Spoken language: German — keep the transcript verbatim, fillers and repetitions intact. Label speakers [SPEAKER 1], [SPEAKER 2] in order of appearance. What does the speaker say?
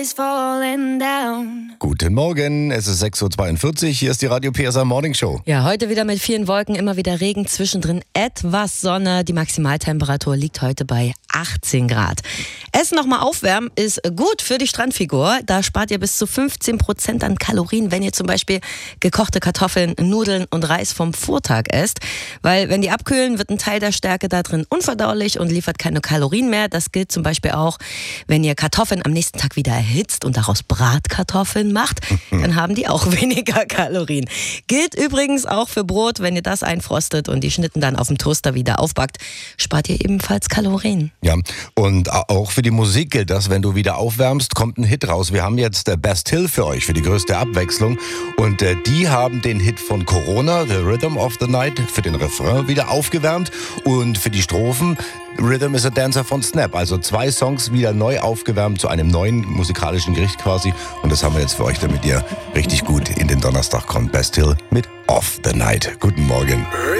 [SPEAKER 1] is falling down.
[SPEAKER 2] Guten Morgen, es ist sechs Uhr zweiundvierzig, hier ist die Radio P S A Morning Show.
[SPEAKER 3] Ja, heute wieder mit vielen Wolken, immer wieder Regen, zwischendrin etwas Sonne. Die Maximaltemperatur liegt heute bei achtzehn Grad. Essen nochmal aufwärmen ist gut für die Strandfigur. Da spart ihr bis zu fünfzehn Prozent an Kalorien, wenn ihr zum Beispiel gekochte Kartoffeln, Nudeln und Reis vom Vortag esst. Weil wenn die abkühlen, wird ein Teil der Stärke da drin unverdaulich und liefert keine Kalorien mehr. Das gilt zum Beispiel auch, wenn ihr Kartoffeln am nächsten Tag wieder erhitzt und daraus Bratkartoffeln macht, dann haben die auch weniger Kalorien. Gilt übrigens auch für Brot, wenn ihr das einfrostet und die Schnitten dann auf dem Toaster wieder aufbackt, spart ihr ebenfalls Kalorien.
[SPEAKER 2] Ja, und auch für die Musik gilt das, wenn du wieder aufwärmst, kommt ein Hit raus. Wir haben jetzt äh, Best Hill für euch, für die größte Abwechslung. Und äh, die haben den Hit von Corona, The Rhythm of the Night, für den Refrain wieder aufgewärmt. Und für die Strophen Rhythm is a Dancer von Snap. Also zwei Songs wieder neu aufgewärmt zu einem neuen musikalischen Gericht quasi. Und das haben wir jetzt für euch, damit ihr richtig gut in den Donnerstag kommt. Best Hill mit Off the Night. Guten Morgen.